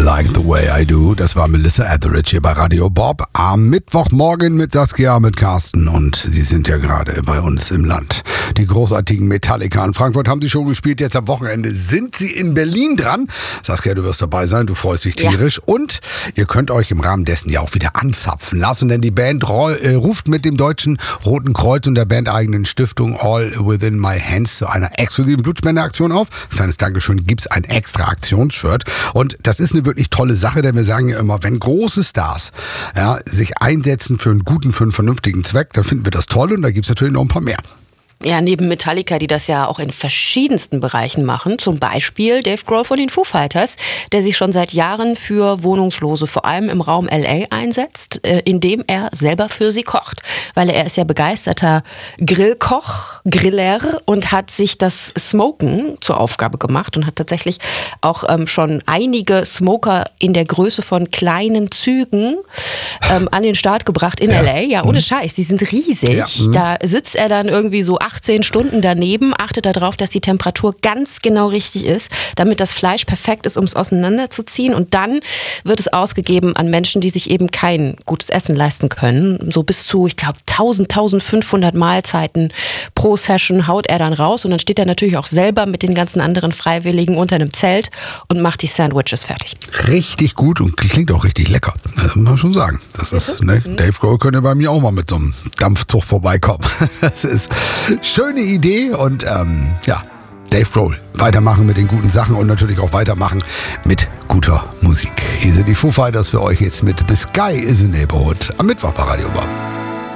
Like the Way I Do. Das war Melissa Etheridge hier bei Radio Bob am Mittwochmorgen mit Saskia, mit Carsten und sie sind ja gerade bei uns im Land. Die großartigen Metallica in Frankfurt haben sie schon gespielt. Jetzt am Wochenende sind sie in Berlin dran. Saskia, du wirst dabei sein, du freust dich tierisch. Ja. Und ihr könnt euch im Rahmen dessen ja auch wieder anzapfen lassen, denn die Band ruft mit dem Deutschen Roten Kreuz und der bandeigenen Stiftung All Within My Hands zu einer exklusiven Blutspendeaktion auf. Kleines Dankeschön, gibt's ein extra Aktionsshirt. Und das ist eine wirklich tolle Sache, denn wir sagen ja immer, wenn große Stars sich einsetzen für einen guten, für einen vernünftigen Zweck, dann finden wir das toll und da gibt's natürlich noch ein paar mehr. Ja, neben Metallica, die das ja auch in verschiedensten Bereichen machen, zum Beispiel Dave Grohl von den Foo Fighters, der sich schon seit Jahren für Wohnungslose, vor allem im Raum LA, einsetzt, indem er selber für sie kocht. Weil er ist ja begeisterter Griller und hat sich das Smoken zur Aufgabe gemacht und hat tatsächlich auch schon einige Smoker in der Größe von kleinen Zügen an den Start gebracht in LA. Ja, ohne Scheiß, die sind riesig. Ja. Da sitzt er dann irgendwie so 18 Stunden daneben, achtet darauf, dass die Temperatur ganz genau richtig ist, damit das Fleisch perfekt ist, um es auseinanderzuziehen. Und dann wird es ausgegeben an Menschen, die sich eben kein gutes Essen leisten können. So bis zu, ich glaube, 1500 Mahlzeiten pro Session haut er dann raus. Und dann steht er natürlich auch selber mit den ganzen anderen Freiwilligen unter einem Zelt und macht die Sandwiches fertig. Richtig gut und klingt auch richtig lecker. Das muss man schon sagen. Das ist, Dave Grohl könnte bei mir auch mal mit so einem Dampfzug vorbeikommen. Das ist schöne Idee und Dave Grohl, weitermachen mit den guten Sachen und natürlich auch weitermachen mit guter Musik. Hier sind die Foo Fighters für euch jetzt mit The Sky is a Neighborhood am Mittwoch bei Radio Bob.